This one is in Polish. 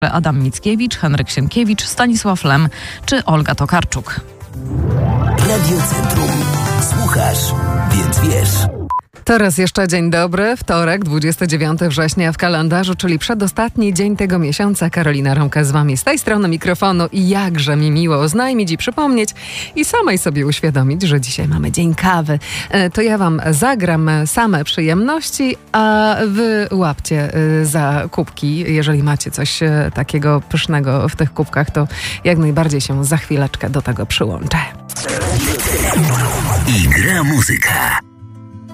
Adam Mickiewicz, Henryk Sienkiewicz, Stanisław Lem czy Olga Tokarczuk. Radio Centrum. Słuchasz, więc wiesz. Teraz jeszcze dzień dobry, wtorek, 29 września w kalendarzu, czyli przedostatni dzień tego miesiąca. Karolina Rąka z wami z tej strony mikrofonu i jakże mi miło oznajmić i przypomnieć i samej sobie uświadomić, że dzisiaj mamy dzień kawy. To ja wam zagram same przyjemności, a wy łapcie za kubki. Jeżeli macie coś takiego pysznego w tych kubkach, to jak najbardziej się za chwileczkę do tego przyłączę. I gra muzyka.